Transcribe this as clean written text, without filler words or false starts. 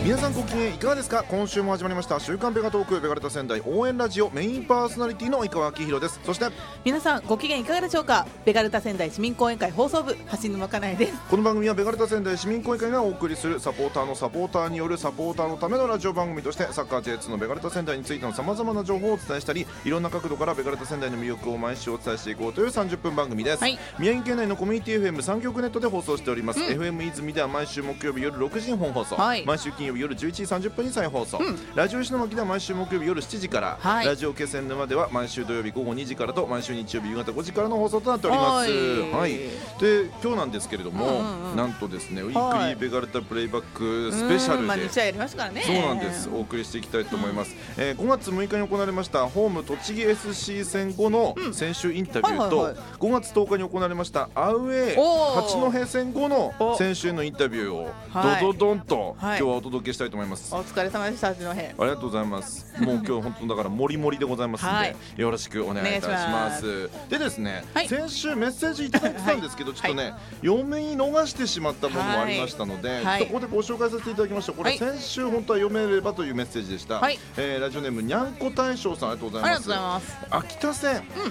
皆さんご機嫌いかがですか。今週も始まりました週刊ベガトークベガルタ仙台応援ラジオメインパーソナリティの井川明宏です。そして皆さんご機嫌いかがでしょうか。ベガルタ仙台市民講演会放送部橋沼かなえです。 この番組はベガルタ仙台市民講演会がお送りするサポーターのサポーターによるサポーターのためのラジオ番組としてサッカー J2 のベガルタ仙台についてのさまざまな情報をお伝えしたり、いろんな角度からベガルタ仙台の魅力を毎週お伝えしていこうという30分番組です、 はい、 宮城県内のコミュニティ FM 3局ネットで放送しております、FM 泉では毎週木曜日夜6時に本放送、 はい、 毎週金曜日夜11時30分に再放送、ラジオ石巻では毎週木曜日夜7時から、 はい、 ラジオ気仙沼では毎週土曜日午後2時からと毎週日曜日夕方5時からの放送となっております。はい、で今日なんですけれども、なんとですねウィークリーベガルタプレイバックスペシャルで、 2試合やりますからね。 そうなんです、お送りしていきたいと思います、5月6日に行われましたホーム栃木 SC 戦後の選手インタビューと、5月10日に行われましたアウェー八戸戦後の選手へのインタビューをドドドンと今日はお届けしたいと思います、 お疲れ様でした。八戸ありがとうございます。もう今日本当だからモリモリでございますので、よろしくお願いいたします。でですね、先週メッセージいただいてたんですけど、ちょっとね読み逃してしまったものもありましたので、ここでご紹介させていただきました。これ先週本当は読めればというメッセージでした、ラジオネームにゃんこ大将さん、ありがとうございます。秋田戦、